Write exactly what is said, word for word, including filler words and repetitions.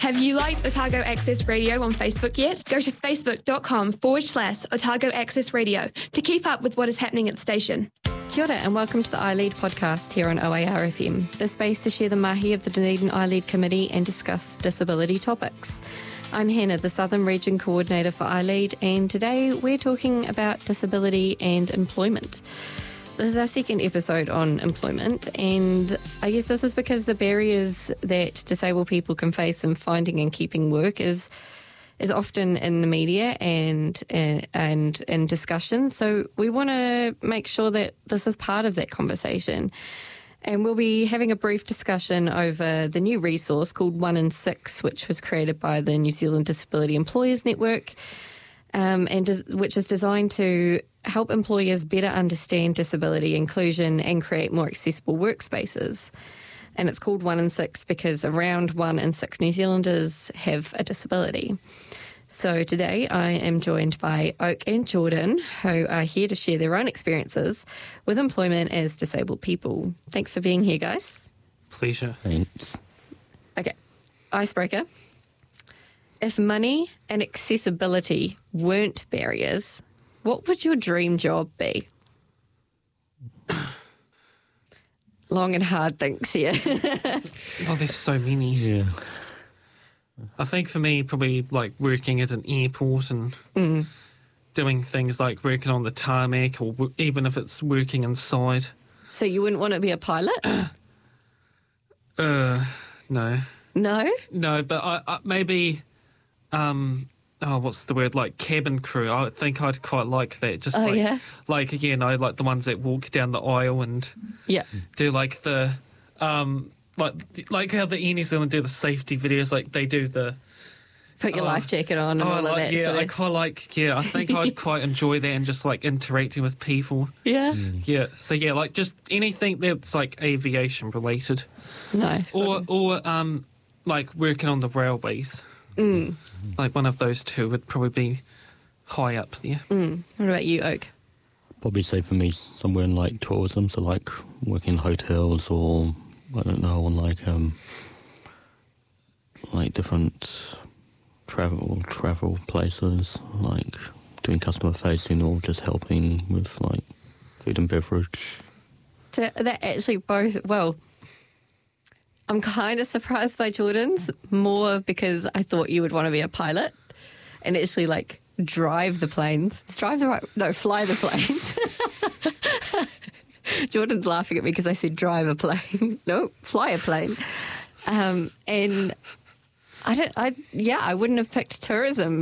Have you liked Otago Access Radio on Facebook yet? Go to facebook.com forward slash Otago Access Radio to keep up with what is happening at the station. Kia ora and welcome to the iLead podcast here on O A R F M, the space to share the mahi of the Dunedin iLead Committee and discuss disability topics. I'm Hannah, the Southern Region Coordinator for iLead, and today we're talking about disability and employment. This is our second episode on employment, and I guess this is because the barriers that disabled people can face in finding and keeping work is is often in the media and and, and in discussion. So we want to make sure that this is part of that conversation. And we'll be having a brief discussion over the new resource called One in Six, which was created by the New Zealand Disability Employers Network, um, and des- which is designed to help employers better understand disability inclusion and create more accessible workspaces. And it's called One in Six because around one in six New Zealanders have a disability. So today I am joined by Oak and Jordan, who are here to share their own experiences with employment as disabled people. Thanks for being here, guys. Pleasure. Thanks. Okay, icebreaker. If money and accessibility weren't barriers, what would your dream job be? Long and hard thinks here. Oh, there's so many. Yeah. I think for me, probably like working at an airport and Mm. doing things like working on the tarmac, or w- even if it's working inside. So you wouldn't want to be a pilot? Uh, no, No? no, but I, I maybe, um, oh, what's the word? Like cabin crew. I think I'd quite like that. Just Oh, like, yeah? like again, I like the ones that walk down the aisle and Yeah. do like the, um, like like how the Air New Zealand do the safety videos. Like they do the. Put your Oh. life jacket on and Oh, all like, of that. yeah, sort of- I quite like. Yeah, I think I'd quite enjoy that and just like interacting with people. Yeah? Yeah, so yeah, like just anything that's like aviation related, Nice. or or um like working on the railways. Mm. Like one of those two would probably be high up there. Mm. What about you, Oak? Probably say for me somewhere in like tourism, so like working in hotels or I don't know, on like um like different travel travel places, like doing customer facing or just helping with like food and beverage. So that actually both, well, I'm kind of surprised by Jordan's, more because I thought you would want to be a pilot and actually like drive the planes. It's drive the right, no, fly the planes. Jordan's laughing at me because I said drive a plane. No, fly a plane. Um, and I don't, I, yeah, I wouldn't have picked tourism